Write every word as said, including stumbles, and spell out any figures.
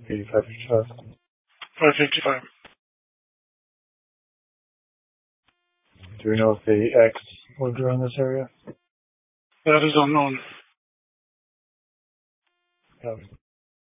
eighty-five fifty-five. five fifty-five. Do we know if the X lived around this area? That is unknown. Copy.